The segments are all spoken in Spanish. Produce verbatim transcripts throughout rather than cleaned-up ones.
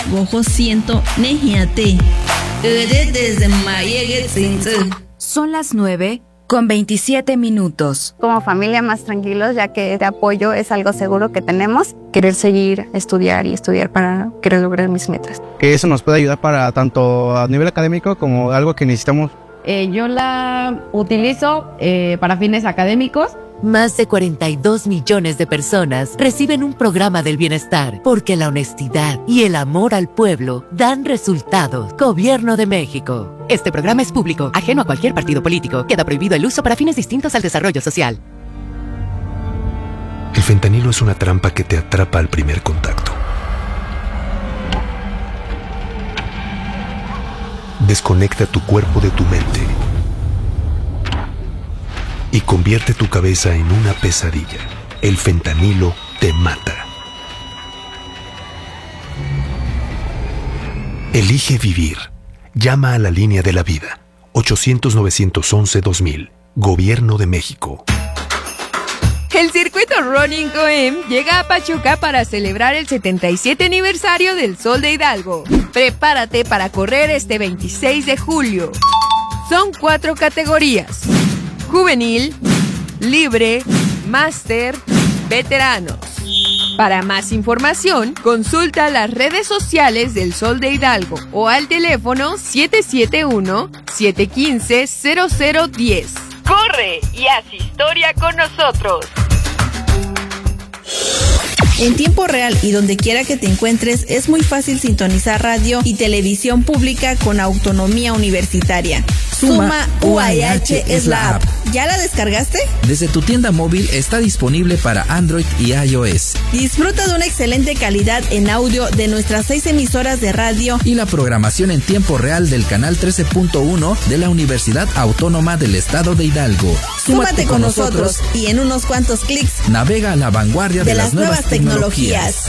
Bojo siento nejiate. Son las nueve con veintisiete minutos. Como familia más tranquilos, ya que este apoyo es algo seguro que tenemos. Querer seguir, estudiar y estudiar para querer lograr mis metas. Que eso nos puede ayudar para tanto a nivel académico como algo que necesitamos. Eh, yo la utilizo eh, para fines académicos. Más de cuarenta y dos millones de personas reciben un programa del bienestar porque la honestidad y el amor al pueblo dan resultados. Gobierno de México. Este programa es público, ajeno a cualquier partido político. Queda prohibido el uso para fines distintos al desarrollo social. El fentanilo es una trampa que te atrapa al primer contacto. Desconecta tu cuerpo de tu mente y convierte tu cabeza en una pesadilla. El fentanilo te mata. Elige vivir. Llama a la línea de la vida. ochocientos, novecientos once, dos mil. Gobierno de México. El circuito Running Coem llega a Pachuca para celebrar el setenta y siete aniversario del Sol de Hidalgo. Prepárate para correr este veintiséis de julio. Son cuatro categorías: juvenil, libre, máster, veteranos. Para más información, consulta las redes sociales del Sol de Hidalgo o al teléfono siete siete uno, siete uno cinco, cero cero uno cero. ¡Corre y haz historia con nosotros! En tiempo real y donde quiera que te encuentres, es muy fácil sintonizar radio y televisión pública con autonomía universitaria. Suma U A H es la app. ¿Ya la descargaste? Desde tu tienda móvil está disponible para Android y iOS. Disfruta de una excelente calidad en audio de nuestras seis emisoras de radio y la programación en tiempo real del canal trece punto uno de la Universidad Autónoma del Estado de Hidalgo. Súmate, Súmate con, con nosotros y en unos cuantos clics navega a la vanguardia de, de las, las nuevas tecnologías. tecnologías.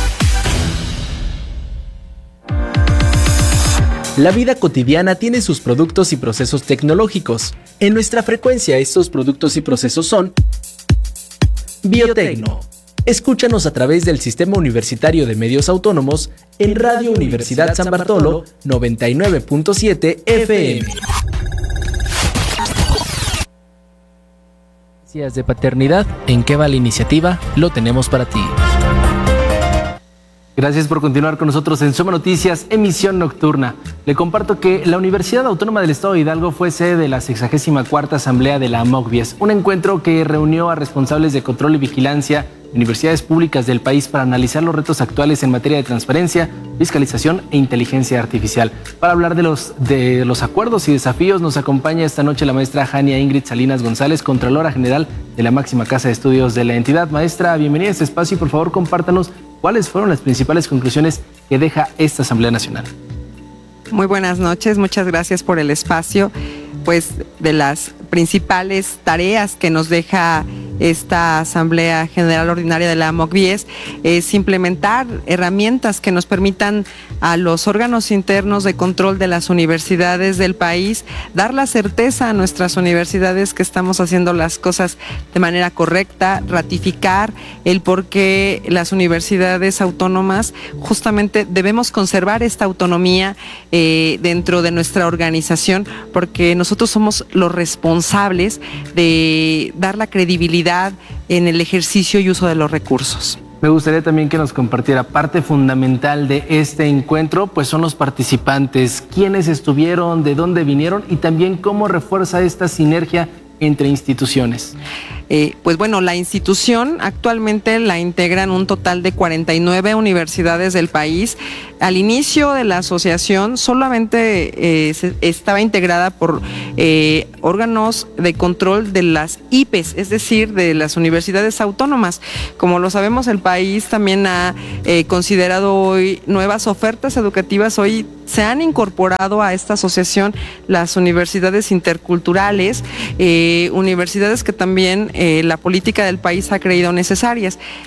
La vida cotidiana tiene sus productos y procesos tecnológicos. En nuestra frecuencia, estos productos y procesos son Biotecno. Escúchanos a través del Sistema Universitario de Medios Autónomos en Radio Universidad San Bartolo noventa y nueve punto siete F M. De paternidad, ¿en qué va la iniciativa? Lo tenemos para ti. Gracias por continuar con nosotros en Suma Noticias, emisión nocturna. Le comparto que la Universidad Autónoma del Estado de Hidalgo fue sede de la sexagésima cuarta Asamblea de la AMOCVIES, un encuentro que reunió a responsables de control y vigilancia de universidades públicas del país para analizar los retos actuales en materia de transparencia, fiscalización e inteligencia artificial. Para hablar de los, de los acuerdos y desafíos, nos acompaña esta noche la maestra Jania Ingrid Salinas González, Contralora General de la máxima casa de estudios de la entidad. Maestra, bienvenida a este espacio y por favor compártanos cuáles fueron las principales conclusiones que deja esta Asamblea Nacional. Muy buenas noches, muchas gracias por el espacio. Pues de las principales tareas que nos deja esta Asamblea General Ordinaria de la AMOCVIES es implementar herramientas que nos permitan a los órganos internos de control de las universidades del país dar la certeza a nuestras universidades que estamos haciendo las cosas de manera correcta, ratificar el por qué las universidades autónomas justamente debemos conservar esta autonomía eh, dentro de nuestra organización, porque nosotros somos los responsables de dar la credibilidad en el ejercicio y uso de los recursos. Me gustaría también que nos compartiera parte fundamental de este encuentro, pues son los participantes, quiénes estuvieron, de dónde vinieron y también cómo refuerza esta sinergia entre instituciones. Eh, pues bueno, la institución actualmente la integran un total de cuarenta y nueve universidades del país. Al inicio de la asociación solamente eh, se, estaba integrada por eh, órganos de control de las I P E S, es decir, de las universidades autónomas. Como lo sabemos, el país también ha eh, considerado hoy nuevas ofertas educativas. Hoy se han incorporado a esta asociación las universidades interculturales, eh, universidades que también eh, la política del país ha creído necesarias. Eh,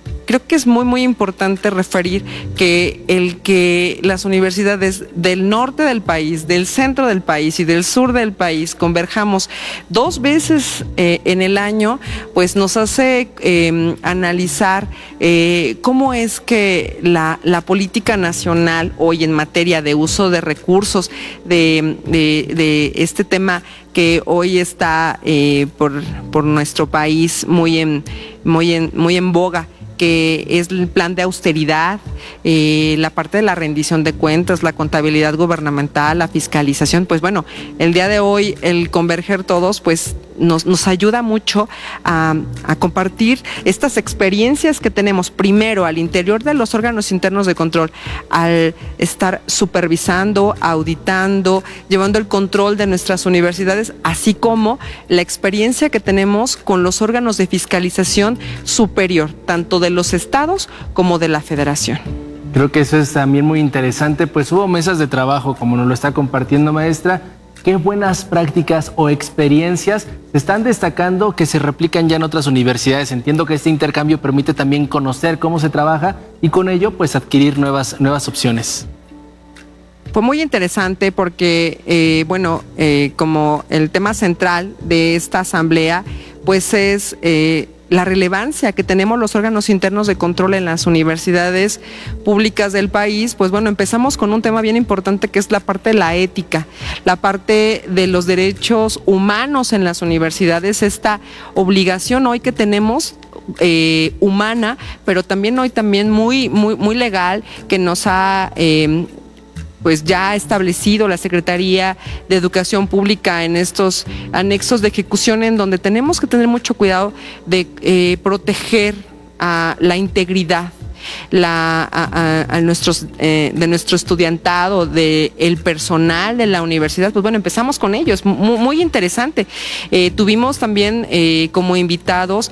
creo que es muy, muy importante referir que el que las universidades del norte del país, del centro del país y del sur del país converjamos dos veces eh, en el año, pues nos hace eh, analizar eh, cómo es que la, la política nacional hoy en materia de uso de recursos, de, de, de este tema que hoy está eh, por, por nuestro país muy en, muy en, muy en boga, que es el plan de austeridad, eh, la parte de la rendición de cuentas, la contabilidad gubernamental, la fiscalización. Pues bueno, el día de hoy el converger todos pues nos, nos ayuda mucho a, a compartir estas experiencias que tenemos primero al interior de los órganos internos de control, al estar supervisando, auditando, llevando el control de nuestras universidades, así como la experiencia que tenemos con los órganos de fiscalización superior, tanto de los estados como de la federación. Creo que eso es también muy interesante, pues hubo mesas de trabajo, como nos lo está compartiendo, maestra. ¿Qué buenas prácticas o experiencias se están destacando que se replican ya en otras universidades? Entiendo que este intercambio permite también conocer cómo se trabaja y con ello pues adquirir nuevas, nuevas opciones. Fue muy interesante porque, eh, bueno, eh, como el tema central de esta asamblea, pues es eh, la relevancia que tenemos los órganos internos de control en las universidades públicas del país. Pues bueno, empezamos con un tema bien importante que es la parte de la ética, la parte de los derechos humanos en las universidades, esta obligación hoy que tenemos Eh, humana, pero también hoy también muy, muy, muy legal, que nos ha eh, pues ya establecido la Secretaría de Educación Pública en estos anexos de ejecución, en donde tenemos que tener mucho cuidado de eh, proteger a la integridad La, a, a, a nuestros, eh, de nuestro estudiantado, de el personal de la universidad. Pues bueno, empezamos con ellos, muy, muy interesante. Eh, tuvimos también eh, como invitados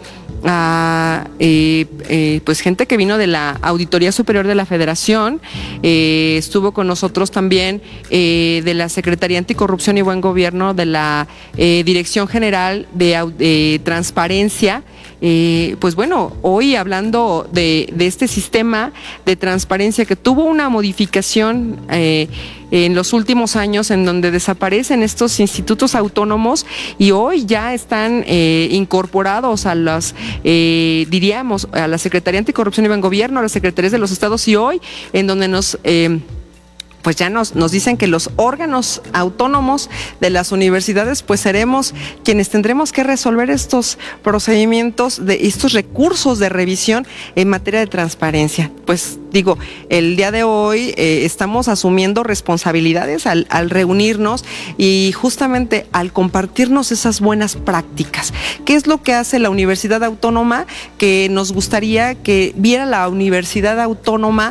a eh, eh, pues gente que vino de la Auditoría Superior de la Federación, eh, estuvo con nosotros también eh, de la Secretaría Anticorrupción y Buen Gobierno, de la eh, Dirección General de eh, Transparencia. Eh, pues bueno, hoy hablando de, de este sistema de transparencia que tuvo una modificación eh, en los últimos años, en donde desaparecen estos institutos autónomos y hoy ya están eh, incorporados a las, eh, diríamos, a la Secretaría Anticorrupción y Buen Gobierno, a las Secretarías de los Estados, y hoy en donde nos... Eh, pues ya nos, nos dicen que los órganos autónomos de las universidades pues seremos quienes tendremos que resolver estos procedimientos, de estos recursos de revisión en materia de transparencia. Pues digo, el día de hoy eh, estamos asumiendo responsabilidades al, al reunirnos y justamente al compartirnos esas buenas prácticas. ¿Qué es lo que hace la Universidad Autónoma? Que nos gustaría que viera la Universidad Autónoma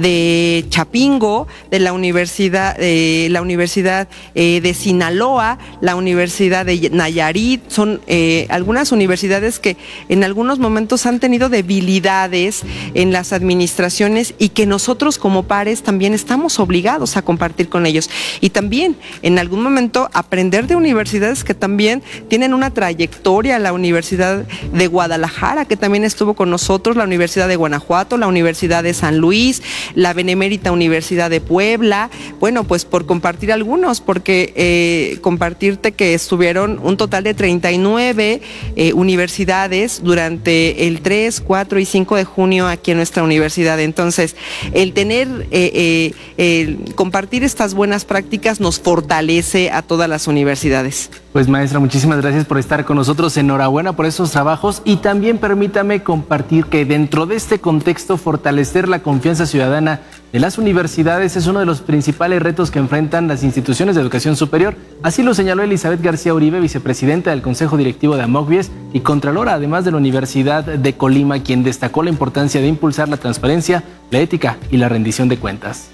de Chapingo, de la Universidad, eh, la Universidad eh, de Sinaloa, la Universidad de Nayarit. Son eh, algunas universidades que en algunos momentos han tenido debilidades en las administraciones y que nosotros como pares también estamos obligados a compartir con ellos. Y también en algún momento aprender de universidades que también tienen una trayectoria, la Universidad de Guadalajara, que también estuvo con nosotros, la Universidad de Guanajuato, la Universidad de San Luis, la Benemérita Universidad de Puebla. Bueno, pues por compartir algunos, porque eh, compartirte que estuvieron un total de treinta y nueve eh, universidades durante el tres, cuatro y cinco de junio aquí en nuestra universidad. Entonces, el tener, eh, eh, el compartir estas buenas prácticas nos fortalece a todas las universidades. Pues maestra, muchísimas gracias por estar con nosotros, enhorabuena por estos trabajos y también permítame compartir que dentro de este contexto fortalecer la confianza ciudadana de las universidades es uno de los principales retos que enfrentan las instituciones de educación superior. Así lo señaló Elizabeth García Uribe, vicepresidenta del Consejo Directivo de AMOCBIES y contralora además de la Universidad de Colima, quien destacó la importancia de impulsar la transparencia, la ética y la rendición de cuentas.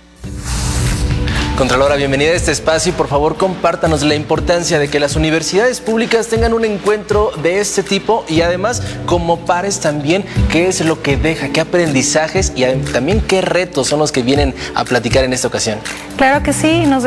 Contralora, bienvenida a este espacio y por favor compártanos la importancia de que las universidades públicas tengan un encuentro de este tipo y además como pares también, qué es lo que deja, qué aprendizajes y también qué retos son los que vienen a platicar en esta ocasión. Claro que sí, nos deja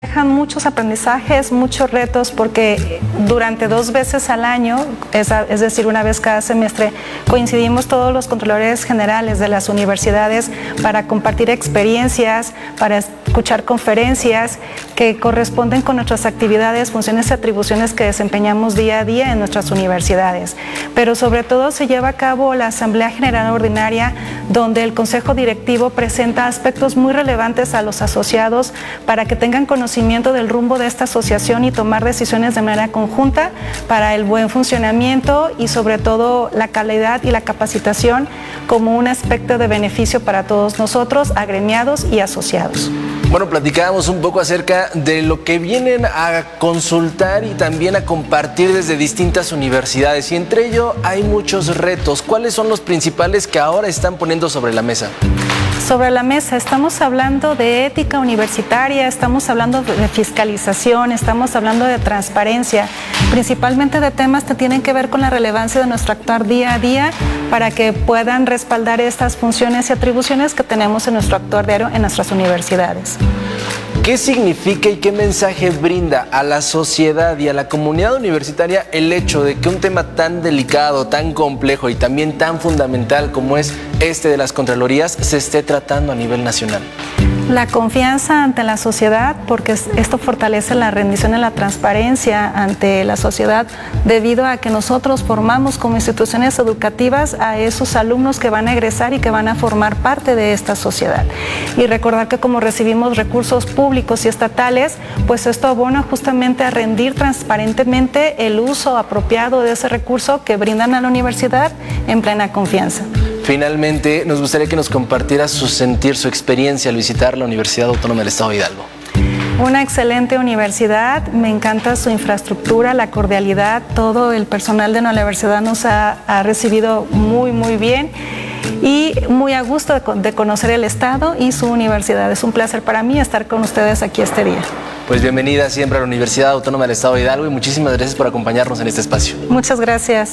dejan muchos aprendizajes, muchos retos, porque durante dos veces al año, es, a, es decir, una vez cada semestre, coincidimos todos los controladores generales de las universidades para compartir experiencias, para escuchar conferencias que corresponden con nuestras actividades, funciones y atribuciones que desempeñamos día a día en nuestras universidades. Pero sobre todo se lleva a cabo la Asamblea General Ordinaria, donde el Consejo Directivo presenta aspectos muy relevantes a los asociados para que tengan conocimiento del rumbo de esta asociación y tomar decisiones de manera conjunta para el buen funcionamiento y sobre todo la calidad y la capacitación como un aspecto de beneficio para todos nosotros, agremiados y asociados. Bueno, platicábamos un poco acerca de lo que vienen a consultar y también a compartir desde distintas universidades, y entre ello hay muchos retos. ¿Cuáles son los principales que ahora están poniendo sobre la mesa? Sobre la mesa estamos hablando de ética universitaria, estamos hablando de fiscalización, estamos hablando de transparencia, principalmente de temas que tienen que ver con la relevancia de nuestro actuar día a día para que puedan respaldar estas funciones y atribuciones que tenemos en nuestro actuar diario en nuestras universidades. ¿Qué significa y qué mensaje brinda a la sociedad y a la comunidad universitaria el hecho de que un tema tan delicado, tan complejo y también tan fundamental como es este de las Contralorías se esté tratando a nivel nacional? La confianza ante la sociedad, porque esto fortalece la rendición y la transparencia ante la sociedad, debido a que nosotros formamos como instituciones educativas a esos alumnos que van a egresar y que van a formar parte de esta sociedad. Y recordar que como recibimos recursos públicos y estatales, pues esto abona justamente a rendir transparentemente el uso apropiado de ese recurso que brindan a la universidad en plena confianza. Finalmente, nos gustaría que nos compartiera su sentir, su experiencia al visitar la Universidad Autónoma del Estado de Hidalgo. Una excelente universidad, me encanta su infraestructura, la cordialidad, todo el personal de la universidad nos ha, ha recibido muy, muy bien y muy a gusto de, de conocer el Estado y su universidad. Es un placer para mí estar con ustedes aquí este día. Pues bienvenida siempre a la Universidad Autónoma del Estado de Hidalgo y muchísimas gracias por acompañarnos en este espacio. Muchas gracias.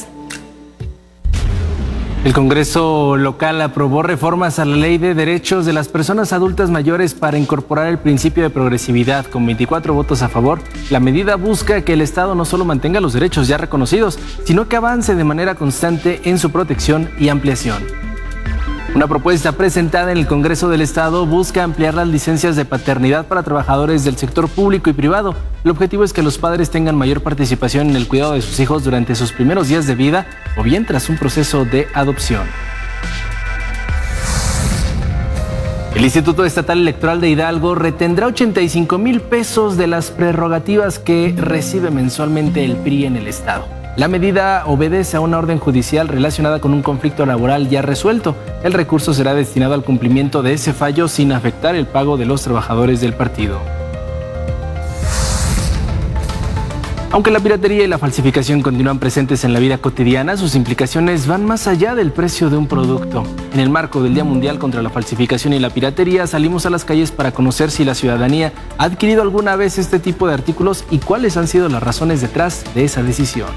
El Congreso local aprobó reformas a la Ley de Derechos de las Personas Adultas Mayores para incorporar el principio de progresividad. Con veinticuatro votos a favor, la medida busca que el Estado no solo mantenga los derechos ya reconocidos, sino que avance de manera constante en su protección y ampliación. Una propuesta presentada en el Congreso del Estado busca ampliar las licencias de paternidad para trabajadores del sector público y privado. El objetivo es que los padres tengan mayor participación en el cuidado de sus hijos durante sus primeros días de vida o bien tras un proceso de adopción. El Instituto Estatal Electoral de Hidalgo retendrá ochenta y cinco mil pesos de las prerrogativas que recibe mensualmente el P R I en el Estado. La medida obedece a una orden judicial relacionada con un conflicto laboral ya resuelto. El recurso será destinado al cumplimiento de ese fallo sin afectar el pago de los trabajadores del partido. Aunque la piratería y la falsificación continúan presentes en la vida cotidiana, sus implicaciones van más allá del precio de un producto. En el marco del Día Mundial contra la Falsificación y la Piratería, salimos a las calles para conocer si la ciudadanía ha adquirido alguna vez este tipo de artículos y cuáles han sido las razones detrás de esa decisión.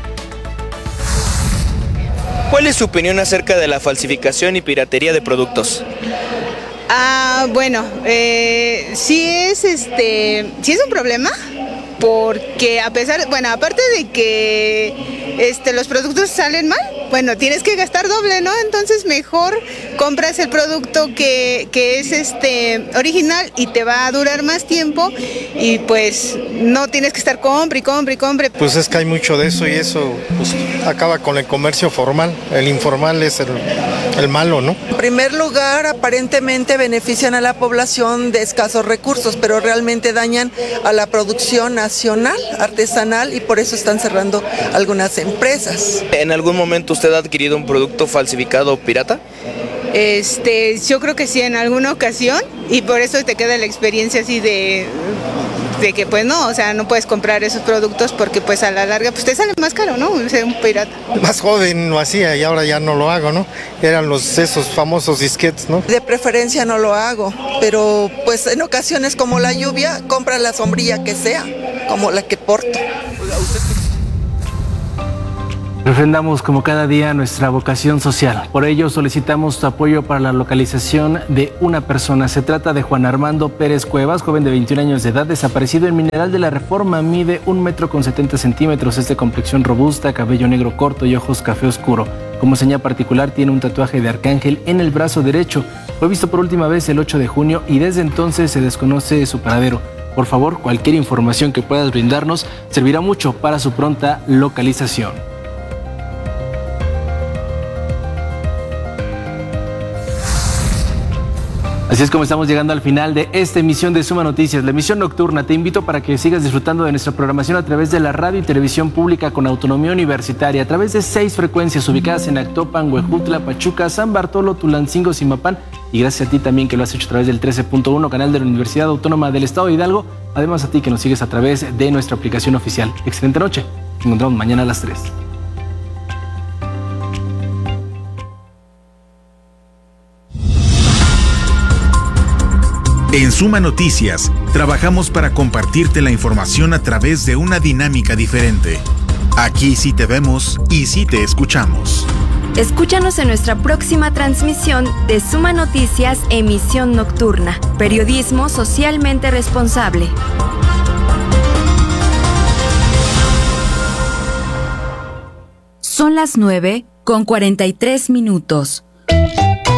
¿Cuál es su opinión acerca de la falsificación y piratería de productos? Ah, bueno, eh, sí es este, sí es un problema, porque a pesar, bueno, aparte de que este, los productos salen mal, bueno, tienes que gastar doble, ¿no? Entonces mejor compras el producto que, que es este original y te va a durar más tiempo y pues no tienes que estar compre y compre y compre. Pues es que hay mucho de eso y eso pues, acaba con el comercio formal, el informal es el, el malo, ¿no? En primer lugar, aparentemente benefician a la población de escasos recursos, pero realmente dañan a la producción nacional, artesanal, y por eso están cerrando algunas empresas. ¿En algún momento usted ha adquirido un producto falsificado o pirata? Este, yo creo que sí, en alguna ocasión, y por eso te queda la experiencia así de, de que pues no, o sea, no puedes comprar esos productos porque pues a la larga pues te sale más caro, ¿no? Ser un pirata. Más joven lo hacía y ahora ya no lo hago, ¿no? Eran los esos famosos disquetes, ¿no? De preferencia no lo hago, pero pues en ocasiones como la lluvia, compra la sombrilla que sea, como la que porto. Refrendamos como cada día nuestra vocación social. Por ello solicitamos tu apoyo para la localización de una persona. Se trata de Juan Armando Pérez Cuevas, joven de veintiún años de edad, desaparecido en Mineral de la Reforma. Mide un metro con setenta centímetros, es de complexión robusta, cabello negro corto y ojos café oscuro. Como señal particular tiene un tatuaje de arcángel en el brazo derecho. Fue visto por última vez el ocho de junio y desde entonces se desconoce su paradero. Por favor, cualquier información que puedas brindarnos servirá mucho para su pronta localización. Así es como estamos llegando al final de esta emisión de Suma Noticias, la emisión nocturna. Te invito para que sigas disfrutando de nuestra programación a través de la radio y televisión pública con autonomía universitaria, a través de seis frecuencias ubicadas en Actopan, Huejutla, Pachuca, San Bartolo, Tulancingo, Zimapán, y gracias a ti también que lo has hecho a través del trece punto uno canal de la Universidad Autónoma del Estado de Hidalgo. Además a ti que nos sigues a través de nuestra aplicación oficial. Excelente noche. Nos encontramos mañana a las tres. En Suma Noticias, trabajamos para compartirte la información a través de una dinámica diferente. Aquí sí te vemos y sí te escuchamos. Escúchanos en nuestra próxima transmisión de Suma Noticias, emisión nocturna. Periodismo socialmente responsable. Son las nueve con cuarenta y tres minutos.